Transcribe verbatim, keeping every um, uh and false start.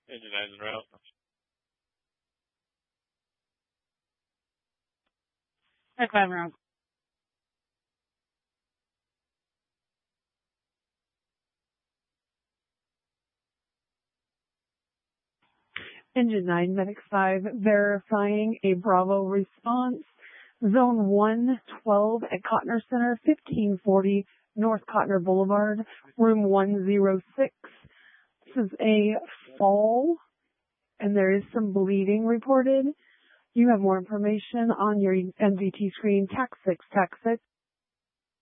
Engine nine en route. Tech five en route. Engine nine, Medic five, verifying a Bravo response. Zone one twelve at Cotner Center, fifteen forty North Cotner Boulevard, room one oh six. This is a fall, and there is some bleeding reported. You have more information on your N V T screen, TAC six, TAC six.